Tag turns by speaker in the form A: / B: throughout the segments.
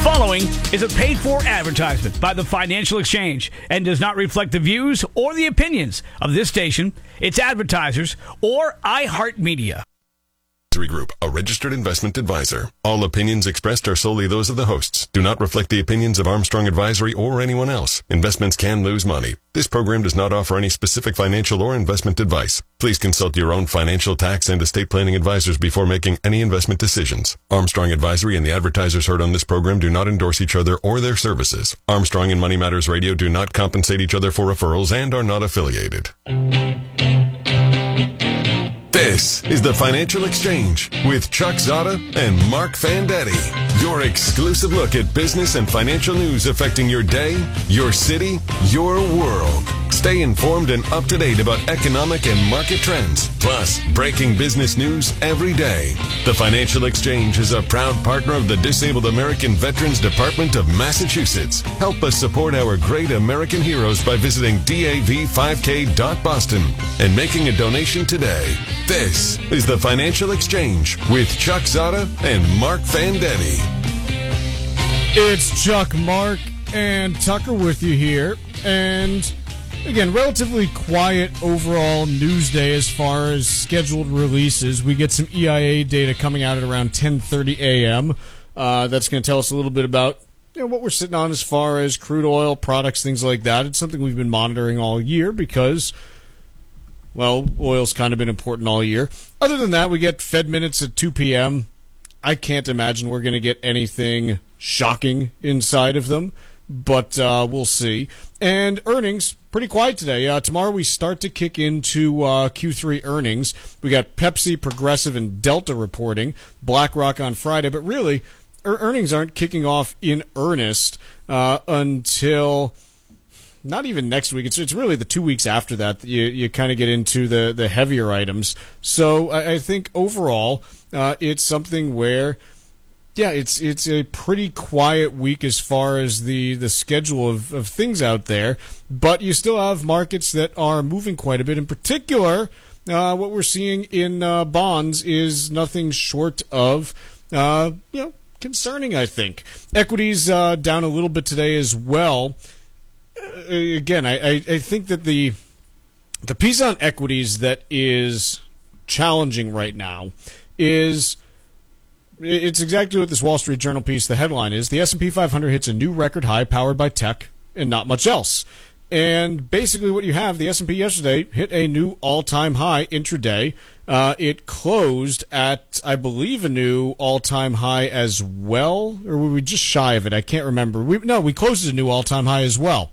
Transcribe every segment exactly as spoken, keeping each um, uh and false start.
A: following is a paid-for advertisement by the Financial Exchange and does not reflect the views or the opinions of this station, its advertisers, or iHeartMedia.
B: Group, a registered investment advisor. All opinions expressed are solely those of the hosts. Do not reflect the opinions of Armstrong Advisory or anyone else. Investments can lose money. This program does not offer any specific financial or investment advice. Please consult your own financial, tax, and estate planning advisors before making any investment decisions. Armstrong Advisory and the advertisers heard on this program do not endorse each other or their services. Armstrong and Money Matters Radio do not compensate each other for referrals and are not affiliated. This is the Financial Exchange with Chuck Zada and Mark Fandetti. Your exclusive look at business and financial news affecting your day, your city, your world. Stay informed and up to date about economic and market trends, plus breaking business news every day. The Financial Exchange is a proud partner of the Disabled American Veterans Department of Massachusetts. Help us support our great American heroes by visiting D A V five K dot boston and making a donation today. This is the Financial Exchange with Chuck Zada and Mark Fandetti.
C: It's Chuck, Mark, and Tucker with you here. And again, relatively quiet overall news day as far as scheduled releases. We get some E I A data coming out at around ten thirty a.m. Uh, that's going to tell us a little bit about you know, what we're sitting on as far as crude oil, products, things like that. It's something we've been monitoring all year because, well, oil's kind of been important all year. Other than that, we get Fed minutes at two p.m. I can't imagine we're going to get anything shocking inside of them, but uh, we'll see. And earnings, pretty quiet today. Uh, tomorrow we start to kick into uh, Q three earnings. We got Pepsi, Progressive, and Delta reporting. BlackRock on Friday, but really, er- earnings aren't kicking off in earnest uh, until not even next week. It's it's really the two weeks after that that you, you kind of get into the, the heavier items. So I, I think overall uh, it's something where, yeah, it's it's a pretty quiet week as far as the, the schedule of, of things out there. But you still have markets that are moving quite a bit. In particular, uh, what we're seeing in uh, bonds is nothing short of, uh, you know, concerning, I think. Equities uh, down a little bit today as well. Again, I, I think that the the piece on equities that is challenging right now is it's exactly what this Wall Street Journal piece, the headline is, the S and P five hundred hits a new record high powered by tech and not much else. And basically what you have, the S and P yesterday hit a new all-time high intraday. Uh, it closed at, I believe, a new all-time high as well. Or were we just shy of it? I can't remember. We, no, we closed at a new all-time high as well.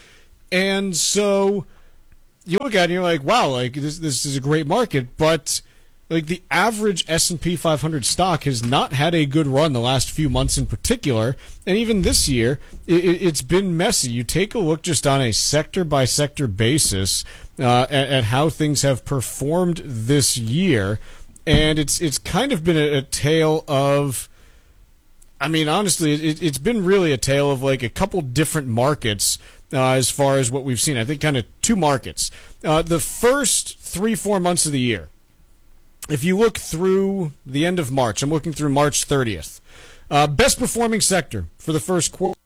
C: And so you look at it and you're like, wow, like this, this is a great market. But like the average S and P five hundred stock has not had a good run the last few months in particular. And even this year, it, it's been messy. You take a look just on a sector-by-sector basis uh, at, at how things have performed this year. And it's it's kind of been a, a tale of, I mean, honestly, it, it's been really a tale of like a couple different markets uh, as far as what we've seen. I think kind of two markets. Uh, the first three, four months of the year, if you look through the end of March, I'm looking through March thirtieth, uh, best performing sector for the first quarter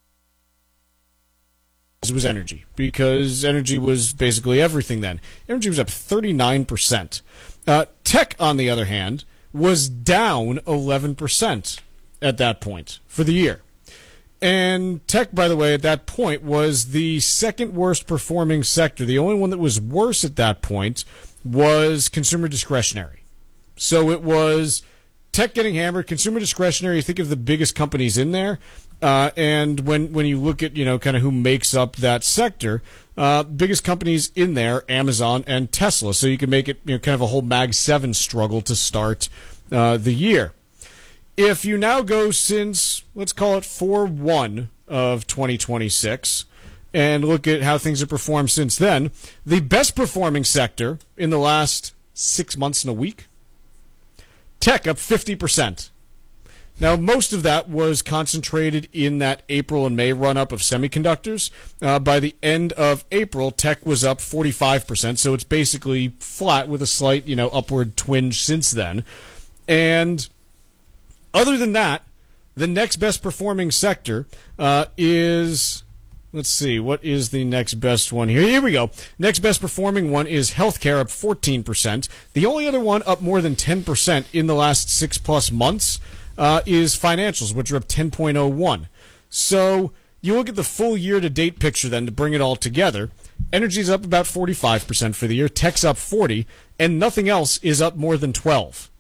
C: was energy, because energy was basically everything then. Energy was up thirty-nine percent. Uh, tech, on the other hand, was down eleven percent at that point for the year. And tech, by the way, at that point was the second worst performing sector. The only one that was worse at that point was consumer discretionary. So it was tech getting hammered, consumer discretionary. You think of the biggest companies in there, uh, and when when you look at you know kind of who makes up that sector, uh, biggest companies in there, Amazon and Tesla. So you can make it you know kind of a whole Mag seven struggle to start uh, the year. If you now go since, let's call it four one of twenty twenty-six, and look at how things have performed since then, the best performing sector in the last six months and a week, tech up fifty percent. Now, most of that was concentrated in that April and May run-up of semiconductors. Uh, by the end of April, tech was up forty-five percent, so it's basically flat with a slight, you know, upward twinge since then. And other than that, the next best performing sector uh, is, let's see, what is the next best one here? Here we go. Next best performing one is healthcare, up fourteen percent. The only other one up more than ten percent in the last six plus months uh, is financials, which are up ten point oh one. So you look at the full year-to-date picture then to bring it all together. Energy's up about forty-five percent for the year. Tech's up forty, and nothing else is up more than twelve.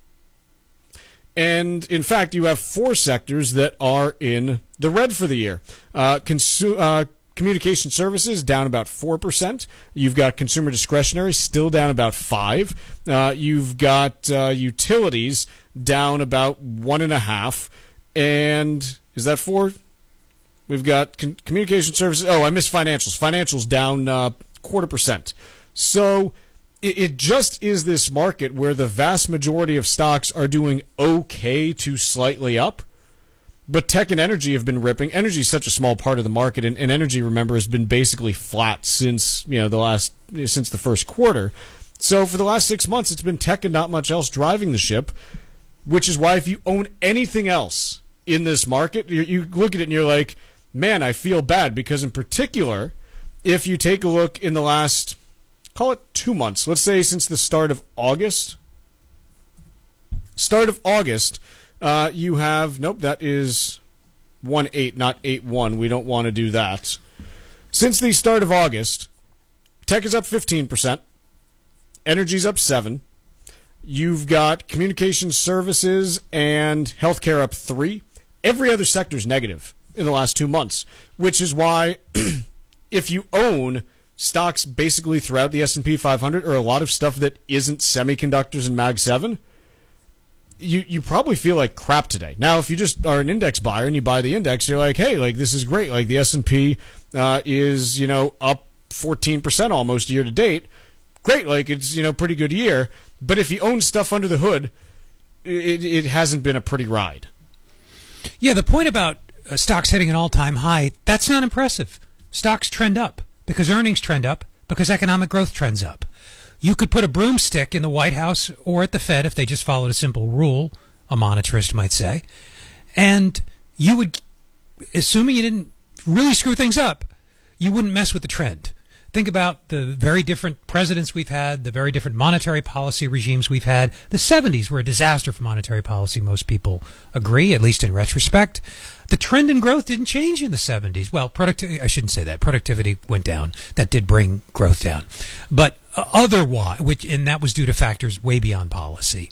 C: And, in fact, you have four sectors that are in the red for the year. Uh, consu- uh, communication services down about four percent. You've got consumer discretionary still down about five percent. Uh, you've got uh, utilities down about one point five percent. And is that four? We've got con- communication services. Oh, I missed financials. Financials down uh, quarter percent. So it, it just is this market where the vast majority of stocks are doing okay to slightly up. But tech and energy have been ripping. Energy is such a small part of the market, and, and energy, remember, has been basically flat since you know the last since the first quarter. So for the last six months, it's been tech and not much else driving the ship, which is why if you own anything else in this market, you, you look at it and you're like, man, I feel bad, because in particular, if you take a look in the last, call it two months, let's say since the start of August, start of August, uh, you have, nope, that is one eight, not eight one. We don't want to do that. Since the start of August, tech is up fifteen percent, energy's up seven. You've got communication services and healthcare up three. Every other sector is negative in the last two months, which is why if you own stocks basically throughout the S and P five hundred or a lot of stuff that isn't semiconductors and Mag seven, you, you probably feel like crap today. Now, if you just are an index buyer and you buy the index, you're like, hey, like this is great. Like the S and P uh, is, you know, up fourteen percent almost year to date. Great, like it's, you know, pretty good year. But if you own stuff under the hood, it, it hasn't been a pretty ride.
D: Yeah, the point about uh, stocks hitting an all-time high, that's not impressive. Stocks trend up because earnings trend up because economic growth trends up. You could put a broomstick in the White House or at the Fed if they just followed a simple rule, a monetarist might say, and you would, assuming you didn't really screw things up, you wouldn't mess with the trend. Think about the very different presidents we've had, the very different monetary policy regimes we've had. The seventies were a disaster for monetary policy, most people agree, at least in retrospect. The trend in growth didn't change in the seventies. Well, productivity, I shouldn't say that. Productivity went down. That did bring growth down. But uh, otherwise, which, and that was due to factors way beyond policy.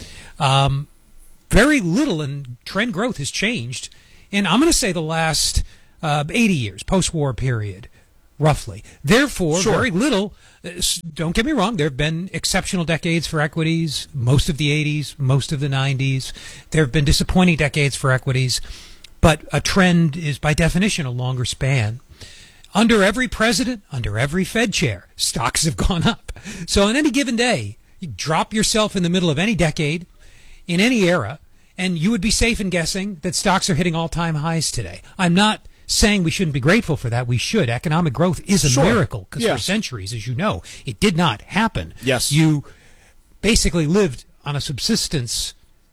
D: Um, very little in trend growth has changed in, I'm going to say, the last uh, eighty years, post-war period. Roughly. Therefore, sure. very little, don't get me wrong, there have been exceptional decades for equities, most of the eighties, most of the nineties. There have been disappointing decades for equities, but a trend is by definition a longer span. Under every president, under every Fed chair, stocks have gone up. So on any given day, you drop yourself in the middle of any decade, in any era, and you would be safe in guessing that stocks are hitting all-time highs today. I'm not saying we shouldn't be grateful for that. We should. Economic growth is a sure. miracle because yes. for centuries, as you know, it did not happen.
C: Yes.
D: You basically lived on a subsistence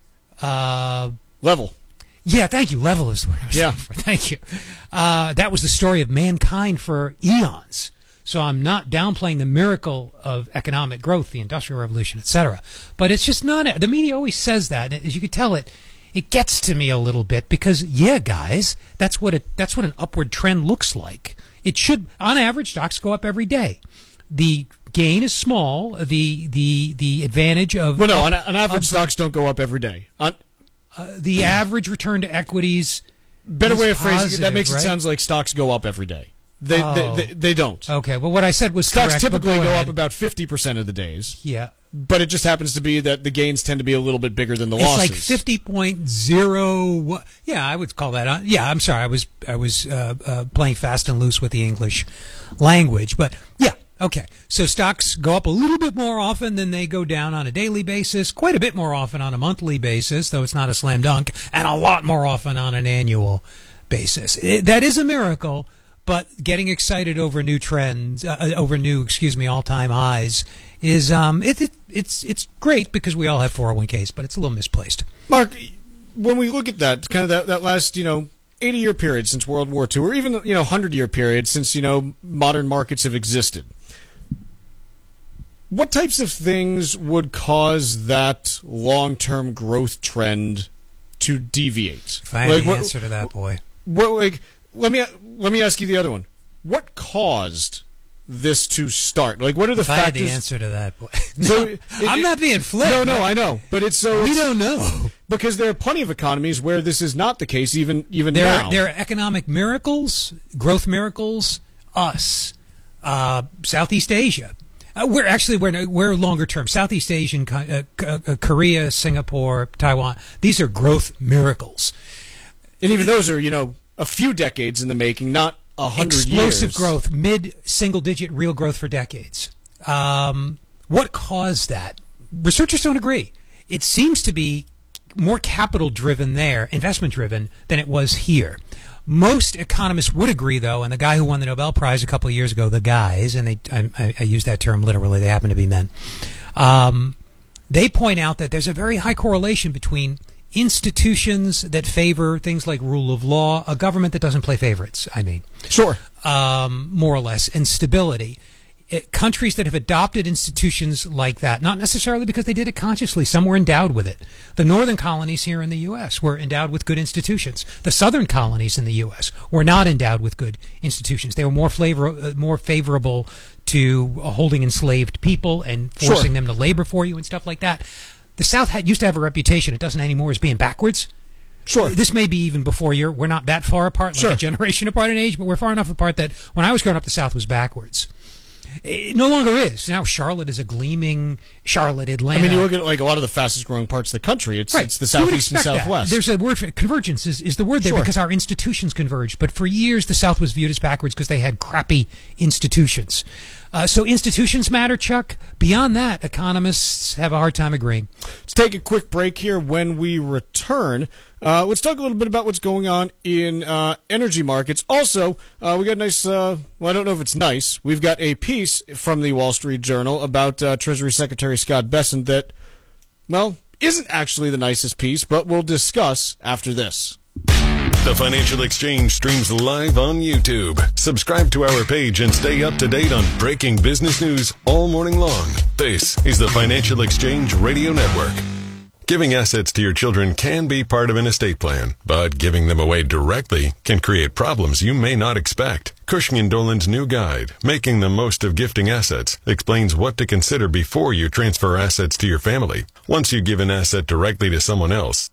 D: uh,
C: level.
D: Yeah, thank you. Level is the word I was
C: yeah.
D: looking for. Thank you. Uh, that was the story of mankind for eons. So I'm not downplaying the miracle of economic growth, the Industrial Revolution, et cetera. But it's just not. The media always says that. As you can tell, it it gets to me a little bit because, yeah, guys, that's what it. That's what an upward trend looks like. It should, on average, stocks go up every day. The gain is small. The the the advantage of
C: well, no, on, on average, of, stocks don't go up every day. On,
D: uh, the average return to equities.
C: Better way of phrasing
D: positive,
C: it. That makes
D: right?
C: it sound like stocks go up every day. They,
D: oh.
C: they, they they don't.
D: Okay. Well, what I said was
C: stocks
D: correct,
C: typically
D: go,
C: go
D: ahead.
C: up about fifty percent of the days.
D: Yeah.
C: But it just happens to be that the gains tend to be a little bit bigger than the
D: it's
C: losses.
D: It's like fifty point zero. Yeah, I would call that. Uh, yeah, I'm sorry. I was I was uh, uh, playing fast and loose with the English language, but yeah. Okay, so stocks go up a little bit more often than they go down on a daily basis, quite a bit more often on a monthly basis, though it's not a slam dunk, and a lot more often on an annual basis. It, that is a miracle, but getting excited over new trends, uh, over new, excuse me, all-time highs is um, it, it, it's it's great because we all have four oh one k's, but it's a little misplaced.
C: Mark, when we look at that, kind of that, that last, you know, eighty-year period since World War Two, or even, you know, one hundred-year period since, you know, modern markets have existed, what types of things would cause that long-term growth trend to deviate?
D: If I had
C: like,
D: the
C: what,
D: answer to that, boy.
C: What, like, let me let me ask you the other one. What caused this to start? Like, what are the
D: if
C: factors?
D: I had the answer to that, boy.
C: So,
D: no,
C: it,
D: I'm
C: it,
D: not being flip.
C: No, no, I know, but it's so
D: We
C: it's,
D: don't know.
C: because there are plenty of economies where this is not the case, even even
D: There
C: now.
D: are, there are economic miracles, growth miracles, us, uh, Southeast Asia. Uh, we're actually we're we're longer term. Southeast Asian, uh, uh, Korea, Singapore, Taiwan. These are growth miracles,
C: and even those are, you know, a few decades in the making, not a hundred years.
D: Explosive growth, mid single digit real growth for decades. Um, what caused that? Researchers don't agree. It seems to be more capital driven there, investment driven, than it was here. Most economists would agree, though, and the guy who won the Nobel Prize a couple of years ago, the guys, and they, I, I use that term literally, they happen to be men, um, they point out that there's a very high correlation between institutions that favor things like rule of law, a government that doesn't play favorites, I mean.
C: Sure.
D: Um, more or less, and stability. It, countries that have adopted institutions like that, not necessarily because they did it consciously, some were endowed with it. The northern colonies here in the U S were endowed with good institutions. The southern colonies in the U S were not endowed with good institutions. They were more flavor, uh, more favorable to uh, holding enslaved people and forcing
C: Sure.
D: them to labor for you and stuff like that. The South had, used to have a reputation, it doesn't anymore, as being backwards.
C: Sure.
D: This may be even before you're, we're not that far apart, like
C: Sure.
D: a generation apart in age, but we're far enough apart that when I was growing up, the South was backwards. It no longer is. Now Charlotte is a gleaming Charlotte, Atlanta.
C: I mean, you look at like a lot of the fastest growing parts of the country. It's
D: Right.
C: it's the
D: You would
C: southeast and
D: expect that.
C: southwest.
D: There's a word for convergence is, is the word there
C: Sure.
D: because our institutions converged. But for years, the South was viewed as backwards because they had crappy institutions. Uh, so institutions matter, Chuck. Beyond that, economists have a hard time agreeing.
C: Let's take a quick break here. When we return, uh, let's talk a little bit about what's going on in uh, energy markets. Also, uh, we got a nice, uh, well, I don't know if it's nice. We've got a piece from the Wall Street Journal about uh, Treasury Secretary Scott Bessent that, well, isn't actually the nicest piece, but we'll discuss after this.
B: The Financial Exchange streams live on YouTube. Subscribe to our page and stay up to date on breaking business news all morning long. This is the Financial Exchange Radio Network. Giving assets to your children can be part of an estate plan, but giving them away directly can create problems you may not expect. Cushing and Dolan's new guide, Making the Most of Gifting Assets, explains what to consider before you transfer assets to your family. Once you give an asset directly to someone else,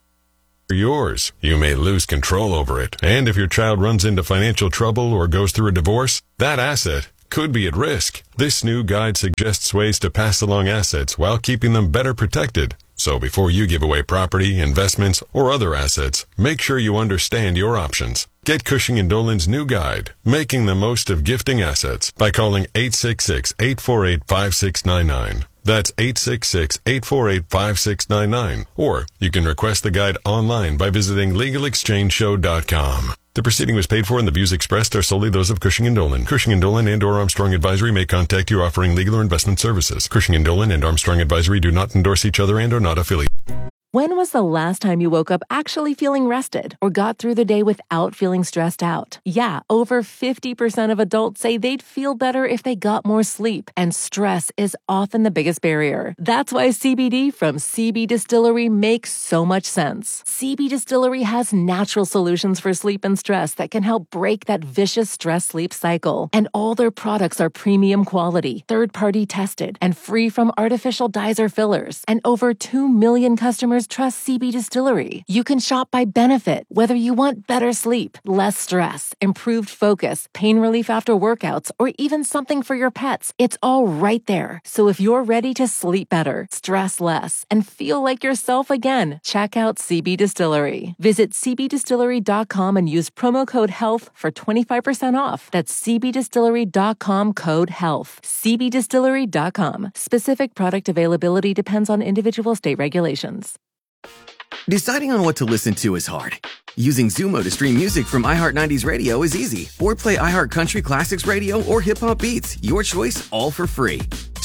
B: yours. You may lose control over it, and if your child runs into financial trouble or goes through a divorce, that asset could be at risk. This new guide suggests ways to pass along assets while keeping them better protected. So before you give away property, investments, or other assets, make sure you understand your options. Get Cushing and Dolan's new guide, Making the Most of Gifting Assets, by calling eight six six, eight four eight, five six nine nine. That's eight six six, eight four eight, five six nine nine. Or you can request the guide online by visiting legal exchange show dot com. The proceeding was paid for and the views expressed are solely those of Cushing and Dolan. Cushing and Dolan and or Armstrong Advisory may contact you offering legal or investment services. Cushing and Dolan and Armstrong Advisory do not endorse each other and are not affiliated.
E: When was the last time you woke up actually feeling rested or got through the day without feeling stressed out? Yeah, over fifty percent of adults say they'd feel better if they got more sleep, and stress is often the biggest barrier. That's why C B D from C B Distillery makes so much sense. C B Distillery has natural solutions for sleep and stress that can help break that vicious stress-sleep cycle. And all their products are premium quality, third-party tested, and free from artificial dyes or fillers. And over two million customers trust C B Distillery. You can shop by benefit, whether you want better sleep, less stress, improved focus, pain relief after workouts, or even something for your pets. It's all right there. So if you're ready to sleep better, stress less, and feel like yourself again, check out C B Distillery. Visit c b distillery dot com and use promo code HEALTH for twenty-five percent off. That's c b distillery dot com code HEALTH. c b distillery dot com. Specific product availability depends on individual state regulations.
F: Deciding on what to listen to is hard. Using Zumo to stream music from iHeart nineties Radio is easy. Or play iHeart Country Classics Radio or Hip Hop Beats. Your choice, all for free.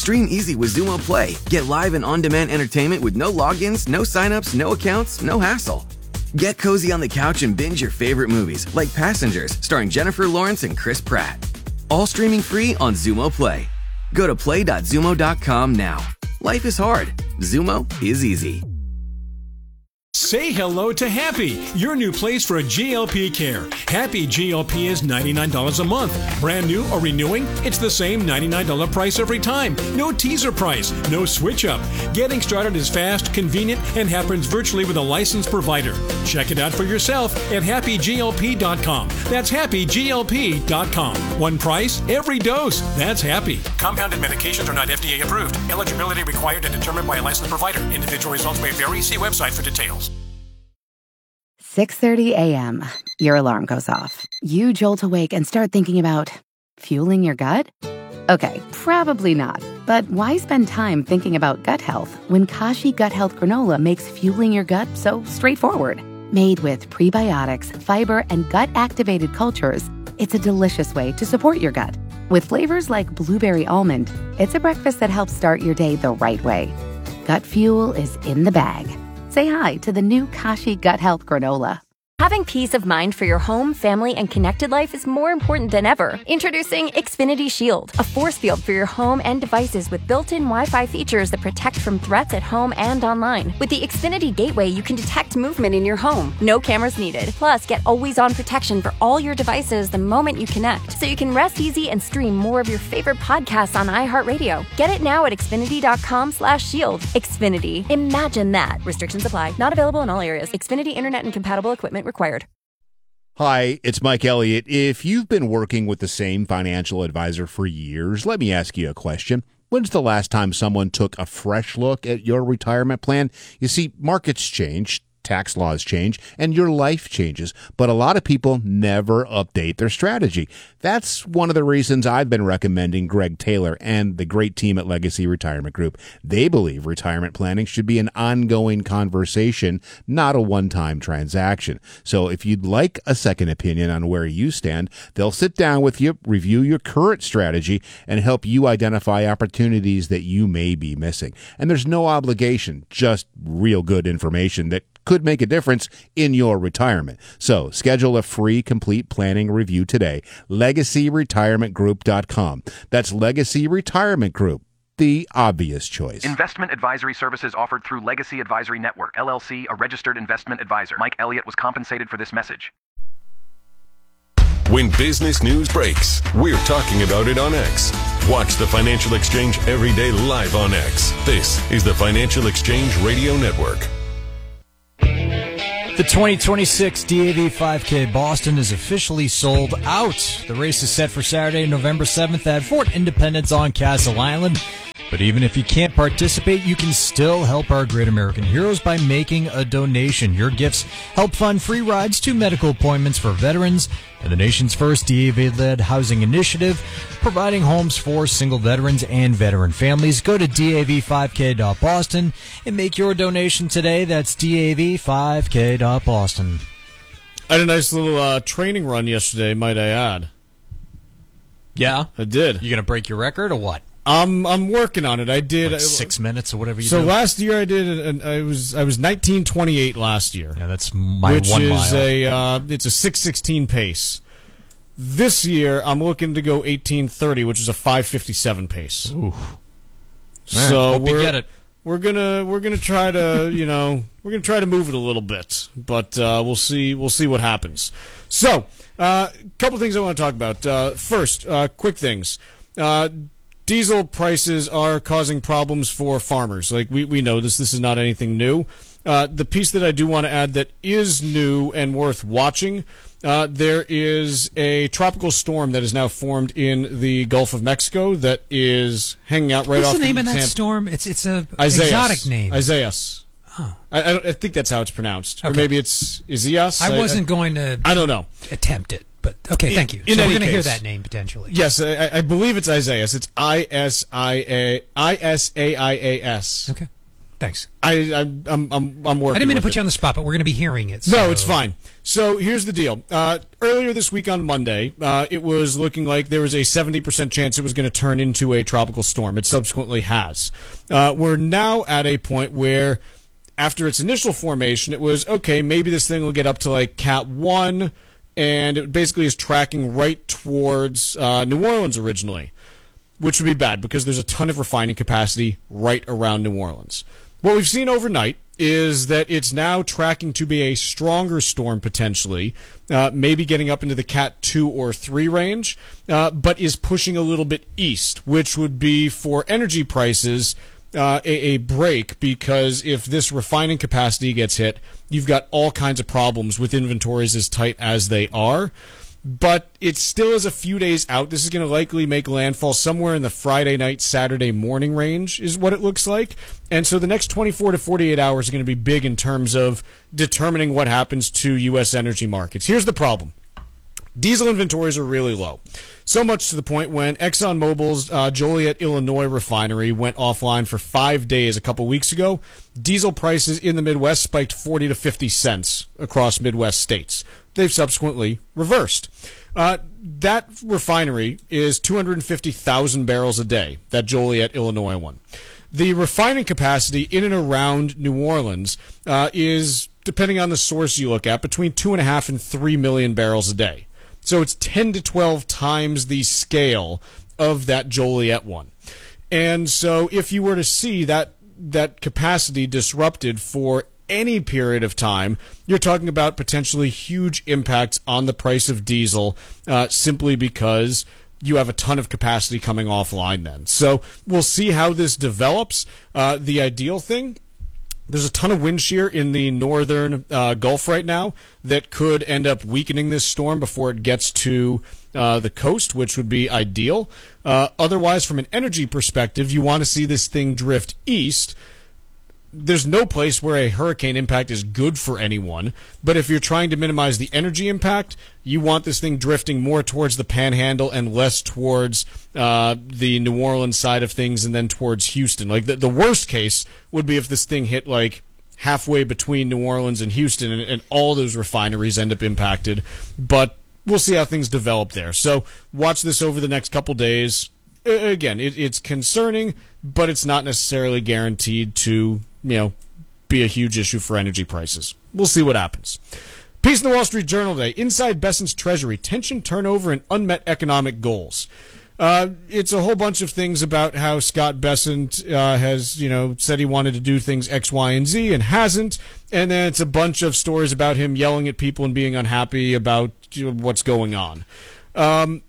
F: Stream easy with Xumo Play. Get live and on-demand entertainment with no logins, no signups, no accounts, no hassle. Get cozy on the couch and binge your favorite movies like Passengers, starring Jennifer Lawrence and Chris Pratt. All streaming free on Xumo Play. Go to play dot xumo dot com now. Life is hard. Xumo is easy.
G: Say hello to Happy, your new place for G L P care. Happy G L P is ninety-nine dollars a month. Brand new or renewing, it's the same ninety-nine dollars price every time. No teaser price, no switch up. Getting started is fast, convenient, and happens virtually with a licensed provider. Check it out for yourself at happy G L P dot com. That's happy G L P dot com. One price, every dose. That's Happy. Compounded medications are not F D A approved. Eligibility required and determined by a licensed provider. Individual results may vary. See website for details.
H: six thirty a.m. Your alarm goes off. You jolt awake and start thinking about fueling your gut? Okay, probably not. But why spend time thinking about gut health when Kashi Gut Health Granola makes fueling your gut so straightforward? Made with prebiotics, fiber, and gut-activated cultures, it's a delicious way to support your gut. With flavors like blueberry almond, it's a breakfast that helps start your day the right way. Gut fuel is in the bag. Say hi to the new Kashi Gut Health Granola.
I: Having peace of mind for your home, family, and connected life is more important than ever. Introducing Xfinity Shield, a force field for your home and devices with built-in Wi-Fi features that protect from threats at home and online. With the Xfinity Gateway, you can detect movement in your home. No cameras needed. Plus, get always-on protection for all your devices the moment you connect, so you can rest easy and stream more of your favorite podcasts on iHeartRadio. Get it now at xfinity.com slash shield. Xfinity. Imagine that. Restrictions apply. Not available in all areas. Xfinity Internet and compatible equipment required.
J: Hi, it's Mike Elliott. If you've been working with the same financial advisor for years, let me ask you a question. When's the last time someone took a fresh look at your retirement plan? You see, markets change, tax laws change, and your life changes, but a lot of people never update their strategy. That's one of the reasons I've been recommending Greg Taylor and the great team at Legacy Retirement Group. They believe retirement planning should be an ongoing conversation, not a one-time transaction. So if you'd like a second opinion on where you stand, they'll sit down with you, review your current strategy, and help you identify opportunities that you may be missing. And there's no obligation, just real good information that could make a difference in your retirement. So schedule a free complete planning review today. legacy retirement group dot com. That's Legacy Retirement Group, the obvious choice.
K: Investment advisory services offered through Legacy Advisory Network, L L C, a registered investment advisor. Mike Elliott was compensated for this message.
B: When business news breaks, we're talking about it on X. Watch the Financial Exchange every day live on X. This is the Financial Exchange Radio Network.
L: The twenty twenty-six D A V five K Boston is officially sold out. The race is set for Saturday, November seventh at Fort Independence on Castle Island. But even if you can't participate, you can still help our great American heroes by making a donation. Your gifts help fund free rides to medical appointments for veterans and the nation's first D A V-led housing initiative, providing homes for single veterans and veteran families. Go to D A V five K dot Boston and make your donation today. That's D A V five K dot Boston.
C: I had a nice little uh, training run yesterday, might I add.
L: Yeah?
C: I did.
L: You going to break your record or what?
C: I'm I'm working on it. I did
L: like six minutes or whatever you
C: so
L: do.
C: So last year I did, and I was I was nineteen twenty-eight last year.
L: Yeah, that's my
C: which
L: one
C: is
L: mile.
C: a uh, it's a six sixteen pace. This year I'm looking to go eighteen thirty, which is a five fifty-seven pace.
L: Ooh.
C: So
L: Hope
C: we're
L: you get it.
C: we're gonna we're gonna try to you know we're gonna try to move it a little bit, but uh, we'll see we'll see what happens. So a uh, couple things I want to talk about. Uh, first, uh, quick things. Uh, Diesel prices are causing problems for farmers. Like, we, we know this. This is not anything new. Uh, the piece that I do want to add that is new and worth watching, uh, there is a tropical storm that is now formed in the Gulf of Mexico that is hanging out right
D: What's
C: off
D: the name
C: the
D: of that
C: Tampa.
D: storm? It's it's a
C: Isaias.
D: exotic name.
C: Isaias.
D: Oh.
C: I, I, don't, I think that's how it's pronounced.
D: Okay.
C: Or maybe it's Isaias.
D: I wasn't
C: I,
D: going to
C: I don't know.
D: attempt it. But okay, thank you.
C: In
D: So we're
C: any
D: going to hear
C: case.
D: that name potentially.
C: Yes, I, I believe it's Isaias. It's I S I A I S A I A S.
D: Okay. Thanks.
C: I, I I'm I'm I'm working.
D: I didn't mean to
C: with
D: put
C: it.
D: you on the spot, but we're going to be hearing it.
C: No,
D: so-
C: it's fine. So here's the deal. Uh, earlier this week on Monday, uh, it was looking like there was a seventy percent chance it was going to turn into a tropical storm. It subsequently has. Uh, we're now at a point where, after its initial formation, it was, okay, maybe this thing will get up to like Cat one, and it basically is tracking right towards uh, New Orleans originally, which would be bad because there's a ton of refining capacity right around New Orleans. What we've seen overnight is that it's now tracking to be a stronger storm potentially, uh, maybe getting up into the Cat two or three range, uh, but is pushing a little bit east, which would be for energy prices uh, a, a break, because if this refining capacity gets hit, you've got all kinds of problems with inventories as tight as they are. But it still is a few days out. This is going to likely make landfall somewhere in the Friday night, Saturday morning range is what it looks like. And so the next twenty-four to forty-eight hours are going to be big in terms of determining what happens to U S energy markets. Here's the problem. Diesel inventories are really low. So much to the point when ExxonMobil's uh, Joliet, Illinois refinery went offline for five days a couple weeks ago. Diesel prices in the Midwest spiked forty to fifty cents across Midwest states. They've subsequently reversed. Uh, that refinery is two hundred fifty thousand barrels a day, that Joliet, Illinois one. The refining capacity in and around New Orleans uh, is, depending on the source you look at, between two and a half and three million barrels a day. So it's ten to twelve times the scale of that Joliet one. And so if you were to see that that capacity disrupted for any period of time, you're talking about potentially huge impacts on the price of diesel, uh, simply because you have a ton of capacity coming offline then. So we'll see how this develops. Uh, the ideal thing, there's a ton of wind shear in the northern uh, Gulf right now that could end up weakening this storm before it gets to uh, the coast, which would be ideal. Uh, otherwise, from an energy perspective, you want to see this thing drift east. There's no place where a hurricane impact is good for anyone, but if you're trying to minimize the energy impact, you want this thing drifting more towards the Panhandle and less towards uh, the New Orleans side of things and then towards Houston. Like the, the worst case would be if this thing hit like halfway between New Orleans and Houston and, and all those refineries end up impacted, but we'll see how things develop there. So watch this over the next couple days. Again, it, it's concerning, but it's not necessarily guaranteed to, you know, be a huge issue for energy prices. We'll see what happens. Piece in the Wall Street Journal today. Inside Bessent's Treasury, tension, turnover, and unmet economic goals. Uh, it's a whole bunch of things about how Scott Bessent uh, has, you know, said he wanted to do things X, Y, and Z and hasn't. And then it's a bunch of stories about him yelling at people and being unhappy about, you know, what's going on. Um,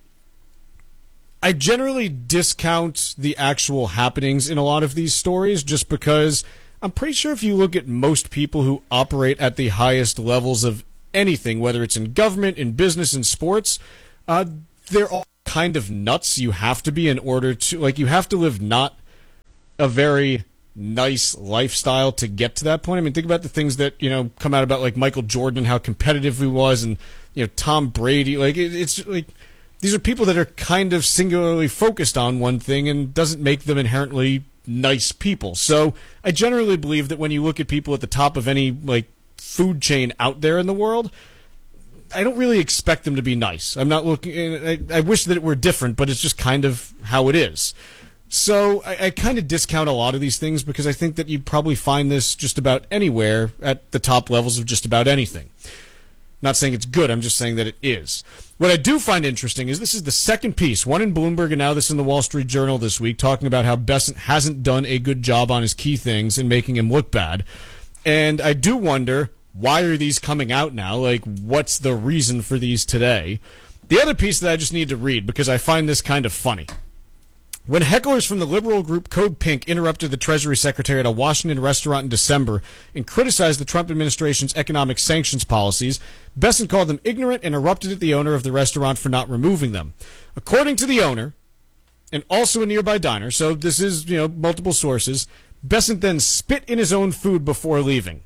C: I generally discount the actual happenings in a lot of these stories just because I'm pretty sure if you look at most people who operate at the highest levels of anything, whether it's in government, in business, in sports, uh, they're all kind of nuts. You have to be in order to, like, you have to live not a very nice lifestyle to get to that point. I mean, think about the things that, you know, come out about, like, Michael Jordan and how competitive he was, and, you know, Tom Brady. Like, it, it's like, these are people that are kind of singularly focused on one thing and doesn't make them inherently nice people. So I generally believe that when you look at people at the top of any, like, food chain out there in the world, I don't really expect them to be nice. I'm not looking, I, I wish that it were different, but it's just kind of how it is. So I, I kind of discount a lot of these things because I think that you'd probably find this just about anywhere at the top levels of just about anything. Not saying it's good, I'm just saying that it is. What I do find interesting is this is the second piece, one in Bloomberg and now this in the Wall Street Journal this week, talking about how Bessent hasn't done a good job on his key things and making him look bad. And I do wonder, why are these coming out now? Like, what's the reason for these today? The other piece that I just need to read, because I find this kind of funny. When hecklers from the liberal group Code Pink interrupted the Treasury Secretary at a Washington restaurant in December and criticized the Trump administration's economic sanctions policies, Bessent called them ignorant and erupted at the owner of the restaurant for not removing them. According to the owner, and also a nearby diner, so this is, you know, multiple sources, Bessent then spit in his own food before leaving.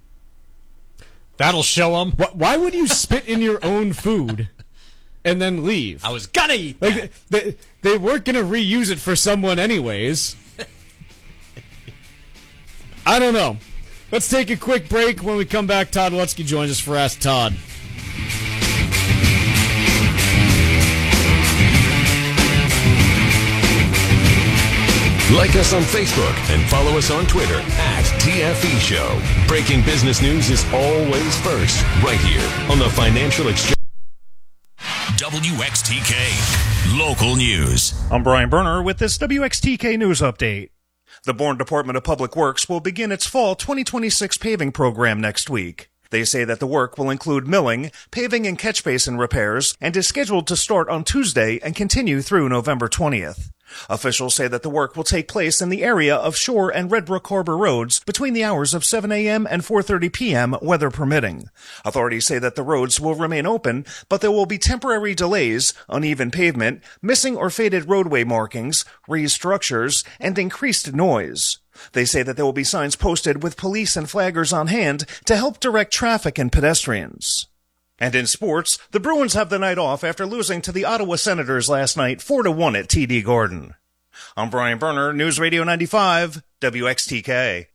L: That'll show him.
C: Why would you spit in your own food and then leave?
L: I was gonna eat that.
C: Like, they, they weren't going to reuse it for someone anyways. I don't know. Let's take a quick break. When we come back, Todd Lutzke joins us for Ask Todd.
B: Like us on Facebook and follow us on Twitter at T F E Show. Breaking business news is always first, right here on the Financial Exchange.
M: W X T K Local News.
N: I'm Brian Berner with this W X T K News Update. The Bourne Department of Public Works will begin its fall twenty twenty-six paving program next week. They say that the work will include milling, paving, and catch basin repairs, and is scheduled to start on Tuesday and continue through November twentieth. Officials say that the work will take place in the area of Shore and Red Brook Harbor roads between the hours of seven a.m. and four thirty p.m., weather permitting. Authorities say that the roads will remain open, but there will be temporary delays, uneven pavement, missing or faded roadway markings, raised structures, and increased noise. They say that there will be signs posted with police and flaggers on hand to help direct traffic and pedestrians. And in sports, the Bruins have the night off after losing to the Ottawa Senators last night four to one at T D Garden. I'm Brian Berner, News Radio ninety-five, W X T K.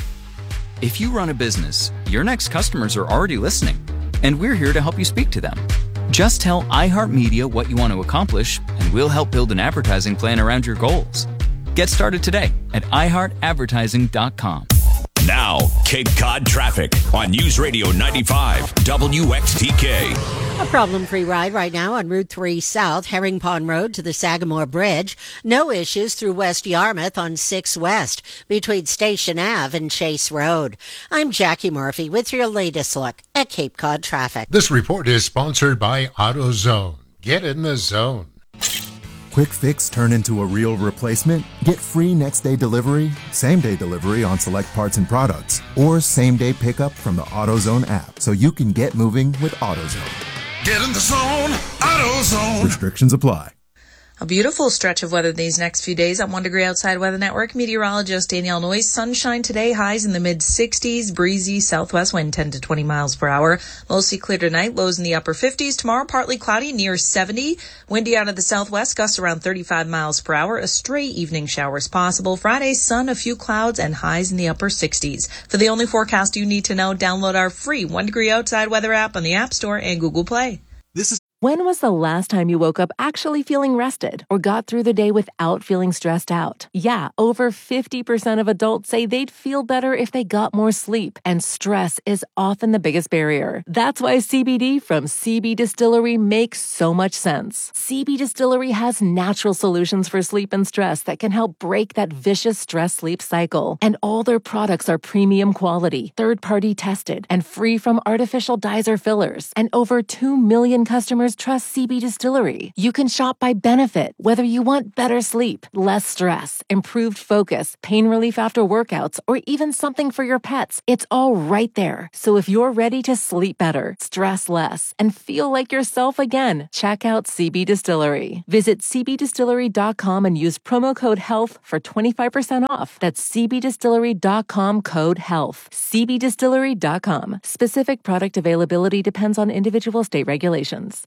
O: If you run a business, your next customers are already listening, and we're here to help you speak to them. Just tell iHeartMedia what you want to accomplish, and we'll help build an advertising plan around your goals. Get started today at i heart advertising dot com.
M: Now, Cape Cod traffic on News Radio ninety-five, W X T K.
P: A problem-free ride right now on Route three South, Herring Pond Road to the Sagamore Bridge. No issues through West Yarmouth on six West, between Station Avenue and Chase Road. I'm Jackie Murphy with your latest look at Cape Cod traffic.
Q: This report is sponsored by AutoZone. Get in the zone.
R: Quick fix turn into a real replacement? Get free next day delivery, same day delivery on select parts and products, or same day pickup from the AutoZone app so you can get moving with AutoZone.
S: Get in the zone, AutoZone.
R: Restrictions apply.
T: A beautiful stretch of weather these next few days at One Degree Outside Weather Network. Meteorologist Danielle Noyes. Sunshine today, highs in the mid sixties, breezy southwest wind ten to twenty miles per hour. Mostly clear tonight, lows in the upper fifties. Tomorrow, partly cloudy, near seventy. Windy out of the southwest, gusts around thirty-five miles per hour. A stray evening showers possible. Friday, sun, a few clouds, and highs in the upper sixties. For the only forecast you need to know, download our free One Degree Outside Weather app on the App Store and Google Play.
E: This is When was the last time you woke up actually feeling rested or got through the day without feeling stressed out? Yeah, over fifty percent of adults say they'd feel better if they got more sleep, and stress is often the biggest barrier. That's why C B D from C B Distillery makes so much sense. C B Distillery has natural solutions for sleep and stress that can help break that vicious stress-sleep cycle. And all their products are premium quality, third-party tested, and free from artificial dyes or fillers. And over two million customers trust C B Distillery. You can shop by benefit, whether you want better sleep, less stress, improved focus, pain relief after workouts, or even something for your pets. It's all right there. So if you're ready to sleep better, stress less, and feel like yourself again, check out C B Distillery. Visit c b distillery dot com and use promo code HEALTH for twenty-five percent off. That's c b distillery dot com code HEALTH. c b distillery dot com. Specific product availability depends on individual state regulations.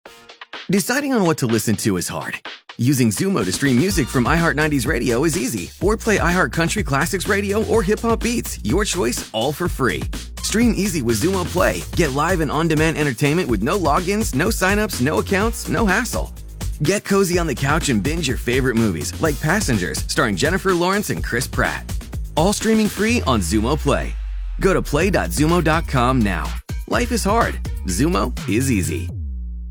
F: Deciding on what to listen to is hard. Using Zumo to stream music from iHeart nineties Radio is easy. Or play iHeart Country Classics Radio or Hip Hop Beats. Your choice, all for free. Stream easy with Zumo Play. Get live and on-demand entertainment with no logins, no signups, no accounts, no hassle. Get cozy on the couch and binge your favorite movies, like Passengers, starring Jennifer Lawrence and Chris Pratt. All streaming free on Zumo Play. Go to play dot zumo dot com now. Life is hard. Zumo is easy.